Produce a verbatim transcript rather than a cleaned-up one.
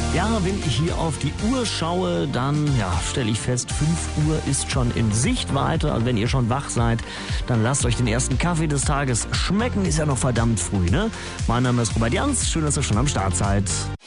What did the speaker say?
Ja, wenn ich hier auf die Uhr schaue, dann ja, stelle ich fest, fünf Uhr ist schon in Sichtweite. Also wenn ihr schon wach seid, dann lasst euch den ersten Kaffee des Tages schmecken. Ist ja noch verdammt früh, ne? Mein Name ist Robert Jans. Schön, dass ihr schon am Start seid.